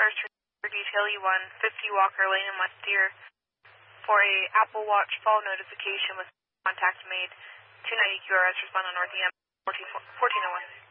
cars for detail E1, 50 Walker Lane in West Deer for a Apple Watch fall notification with contact made. 290 QRS, respond on North EM 1401.